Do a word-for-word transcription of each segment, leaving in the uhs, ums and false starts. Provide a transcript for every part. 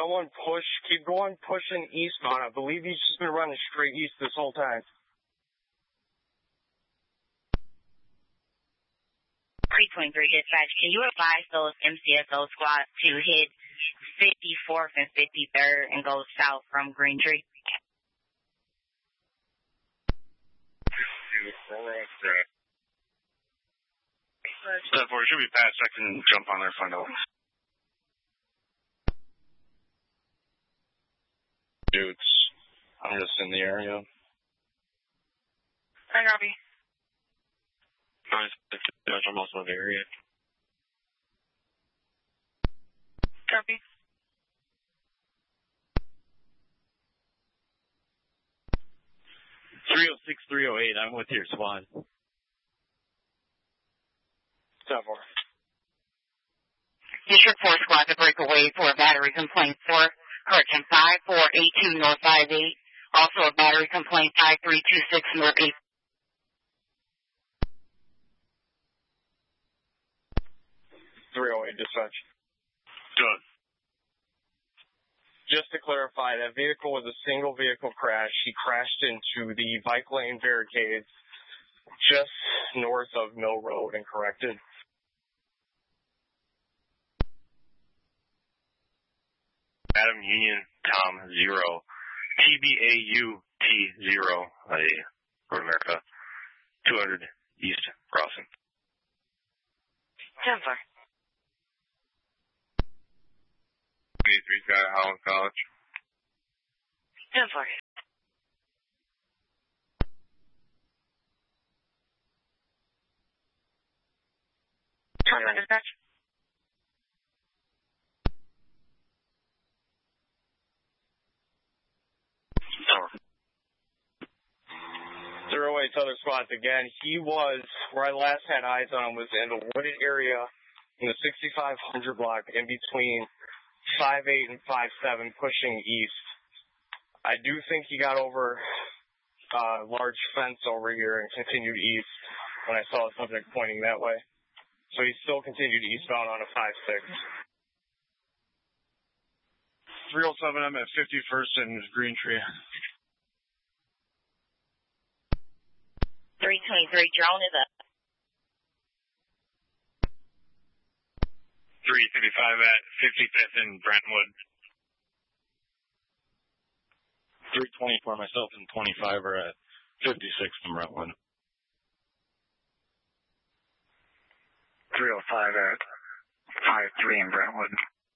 one, push. Keep going, pushing eastbound. I believe he's just been running straight east this whole time. three twenty-three dispatch, can you advise those M C S O squads to hit fifty-fourth and fifty-third and go south from Green Tree? Step four should be past. I can jump on there, find out. Dudes, I'm just in the area. I copy. Nice. I'm also in the area. Copy. three oh six, three oh eight, I'm with your squad. Step four. District four squad to break away for a battery complaint for correction five four eight two North five eight. Also a battery complaint five three two six North eight. three oh eight dispatch. Good. Just to clarify, that vehicle was a single vehicle crash. He crashed into the bike lane barricades just north of Mill Road and corrected. Adam Union, Tom, zero. T B A U T, zero. A Road America. two hundred East Crossing. ten four. three guy, Holland College. ten four. twenty-one dispatch. zero eight other squads again. He was, where I last had eyes on him, was in the wooded area in the sixty-five hundred block in between five eight and five seven pushing east. I do think he got over a uh, large fence over here and continued east when I saw a subject pointing that way. So he still continued eastbound on a five six. three oh seven, I'm at fifty-first and Green Tree. three twenty-three, drone is up. three fifty-five at fifty-fifth and Brentwood. three twenty-four myself and twenty-five are at fifty-sixth and Brentwood. three oh five at five three in Brentwood.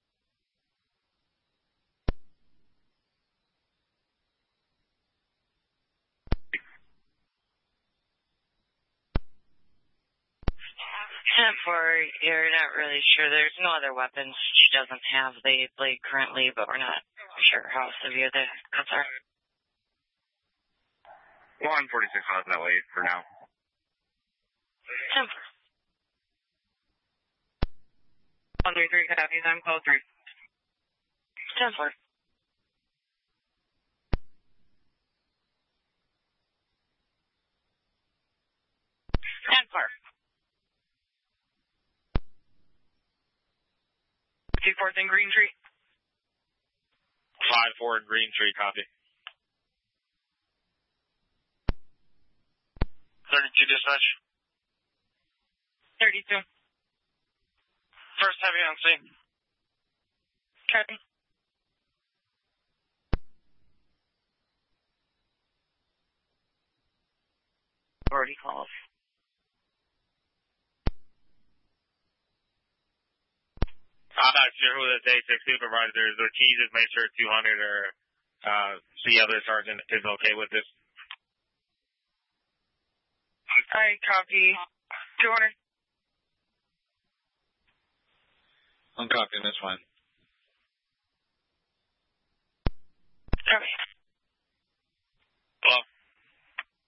ten four, you're not really sure. There's no other weapons. She doesn't have the blade currently, but we're not sure how severe the cuts are. one forty-six on that way for now. ten four. one three three copies. I'm code three. ten four. ten four. fifty-fourth in Green Tree. five four in Green Tree, copy. thirty-two dispatch. thirty-two. First heavy on scene. Copy. Already called. I'm not sure who the day six supervisor is. Their keys is make sure two hundred or uh, the other sergeant is okay with this. I copy. two hundred. I'm copying this one. Copy.